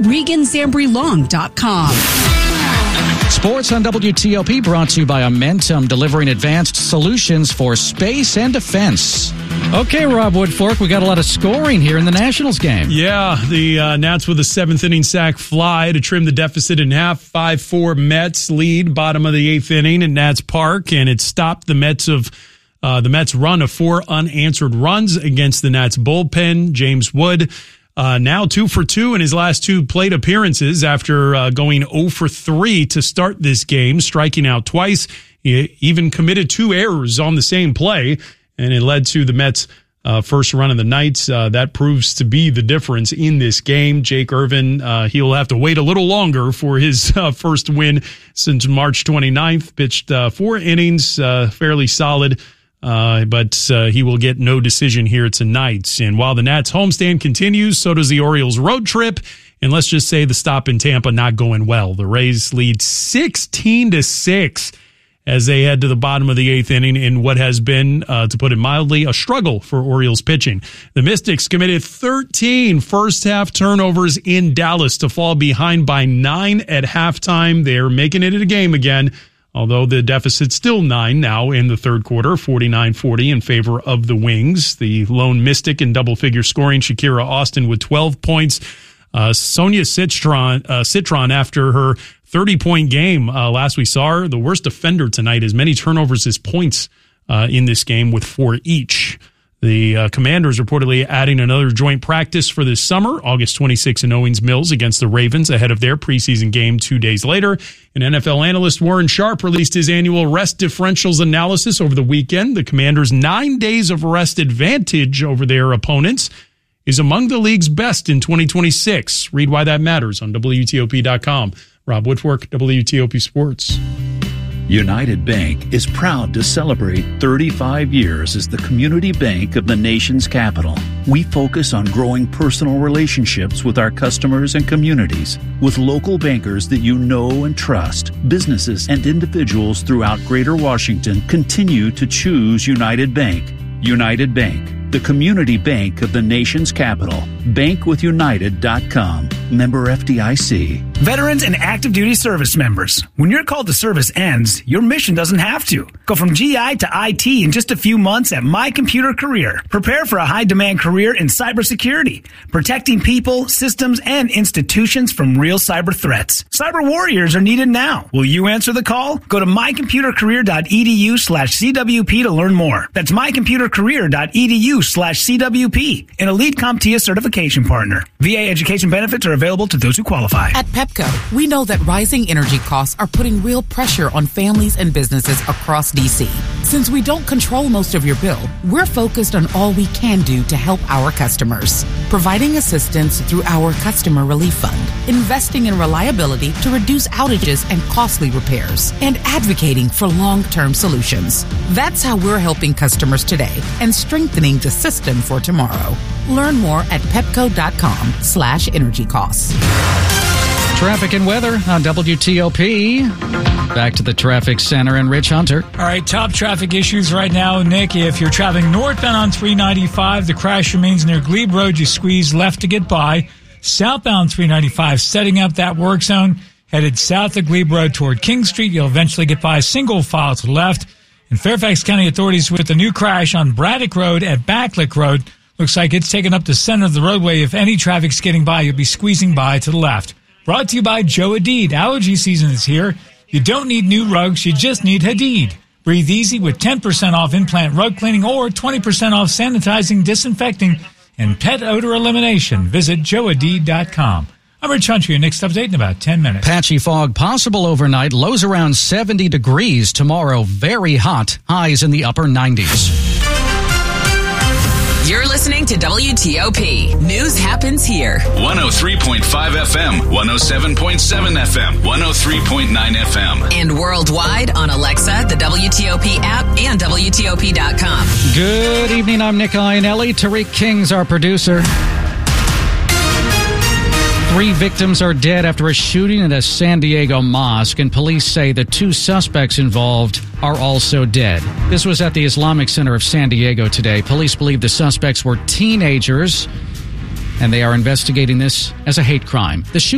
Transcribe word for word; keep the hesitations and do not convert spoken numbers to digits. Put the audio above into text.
Regan Zambri Long dot com. Sports on W T O P brought to you by Amentum, delivering advanced solutions for space and defense. Okay, Rob Woodfork, we got a lot of scoring here in the Nationals game. Yeah, the uh, Nats with a seventh inning sac fly to trim the deficit in half. five four Mets lead, bottom of the eighth inning at Nats Park, and it stopped the Mets of uh, the Mets run of four unanswered runs against the Nats bullpen. James Wood Uh, now two for two in his last two plate appearances after uh, going oh for three to start this game, striking out twice. He even committed two errors on the same play, and it led to the Mets' uh, first run of the night. Uh, that proves to be the difference in this game. Jake Irvin, uh, he'll have to wait a little longer for his uh, first win since March twenty-ninth. Pitched uh, four innings, uh, fairly solid. Uh, but uh, he will get no decision here tonight. And while the Nats homestand continues, so does the Orioles road trip. And let's just say the stop in Tampa not going well. The Rays lead sixteen to six as they head to the bottom of the eighth inning in what has been, uh, to put it mildly, a struggle for Orioles pitching. The Mystics committed thirteen first-half turnovers in Dallas to fall behind by nine at halftime. They're making it a game again, although the deficit's still nine now in the third quarter, forty-nine forty in favor of the Wings. The lone Mystic in double-figure scoring, Shakira Austin with twelve points. Uh, Sonia Citron, uh, Citron, after her thirty-point game uh, last we saw her, the worst offender tonight, as many turnovers as points uh, in this game with four each. The uh, Commanders reportedly adding another joint practice for this summer, August twenty-sixth in Owings Mills against the Ravens ahead of their preseason game two days later. And N F L analyst Warren Sharp released his annual rest differentials analysis over the weekend. The Commanders' nine days of rest advantage over their opponents is among the league's best in twenty twenty-six. Read why that matters on W T O P dot com. Rob Woodfork, W T O P Sports. United Bank is proud to celebrate thirty-five years as the community bank of the nation's capital. We focus on growing personal relationships with our customers and communities. With local bankers that you know and trust, businesses and individuals throughout Greater Washington continue to choose United Bank. United Bank, the community bank of the nation's capital. bank with united dot com. Member F D I C. Veterans and active duty service members, when your call to service ends, your mission doesn't have to. Go from G I to I T in just a few months at My Computer Career. Prepare for a high-demand career in cybersecurity, protecting people, systems, and institutions from real cyber threats. Cyber warriors are needed now. Will you answer the call? Go to my computer career dot e d u slash C W P to learn more. That's my computer career dot e d u slash C W P, an elite CompTIA certification partner. V A education benefits are available to those who qualify. At Pepco, we know that rising energy costs are putting real pressure on families and businesses across D C. Since we don't control most of your bill, we're focused on all we can do to help our customers. Providing assistance through our Customer Relief Fund, investing in reliability to reduce outages and costly repairs, and advocating for long-term solutions. That's how we're helping customers today and strengthening the system for tomorrow. Learn more at pepco dot com slash energy costs. Traffic and weather on W T O P. Back to the traffic center and Rich Hunter. All right, top traffic issues right now, Nick. If you're traveling northbound on three ninety-five, the crash remains near Glebe Road. You squeeze left to get by. Southbound three ninety-five, setting up that work zone. Headed south of Glebe Road toward King Street. You'll eventually get by a single file to the left. And Fairfax County authorities with the new crash on Braddock Road at Backlick Road. Looks like it's taken up the center of the roadway. If any traffic's getting by, you'll be squeezing by to the left. Brought to you by Joe Hadid. Allergy season is here. You don't need new rugs. You just need Hadid. Breathe easy with ten percent off implant rug cleaning or twenty percent off sanitizing, disinfecting, and pet odor elimination. Visit joe hadid dot com. I'm Rich Hunter. Your next update in about ten minutes. Patchy fog possible overnight. Lows around seventy degrees tomorrow. Very hot. Highs in the upper nineties. You're listening to W T O P. News happens here. one oh three point five F M, one oh seven point seven F M, one oh three point nine F M. And worldwide on Alexa, the W T O P app, and W T O P dot com. Good evening. I'm Nick Iannelli. Tariq King's our producer. Three victims are dead after a shooting at a San Diego mosque, and police say the two suspects involved are also dead. This was at the Islamic Center of San Diego today. Police believe the suspects were teenagers, and they are investigating this as a hate crime. The